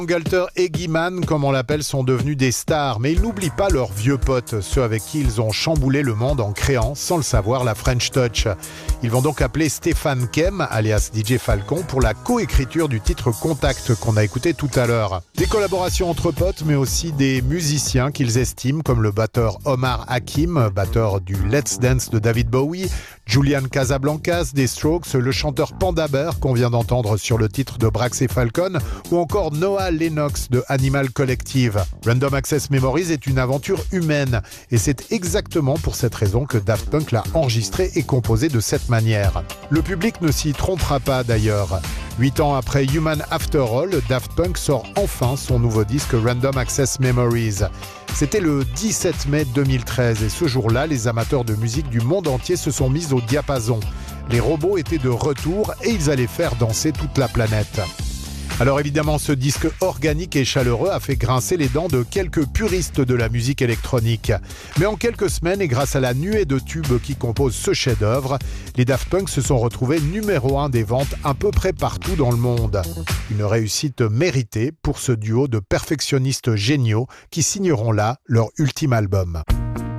Galter et Guy-Man, comme on l'appelle, sont devenus des stars, mais ils n'oublient pas leurs vieux potes, ceux avec qui ils ont chamboulé le monde en créant, sans le savoir, la French Touch. Ils vont donc appeler Stéphane Kem, alias DJ Falcon, pour la coécriture du titre Contact qu'on a écouté tout à l'heure. Des collaborations entre potes, mais aussi des musiciens qu'ils estiment, comme le batteur Omar Hakim, batteur du Let's Dance de David Bowie, Julian Casablancas des Strokes, le chanteur Panda Bear qu'on vient d'entendre sur le titre de Brax et Falcon, ou encore Noah Lennox de Animal Collective. Random Access Memories est une aventure humaine et c'est exactement pour cette raison que Daft Punk l'a enregistré et composé de cette manière. Le public ne s'y trompera pas d'ailleurs. 8 ans après Human After All, Daft Punk sort enfin son nouveau disque Random Access Memories. C'était le 17 mai 2013 et ce jour-là, les amateurs de musique du monde entier se sont mis au diapason. Les robots étaient de retour et ils allaient faire danser toute la planète. Alors évidemment, ce disque organique et chaleureux a fait grincer les dents de quelques puristes de la musique électronique. Mais en quelques semaines, et grâce à la nuée de tubes qui composent ce chef-d'œuvre, les Daft Punk se sont retrouvés numéro 1 des ventes à peu près partout dans le monde. Une réussite méritée pour ce duo de perfectionnistes géniaux qui signeront là leur ultime album.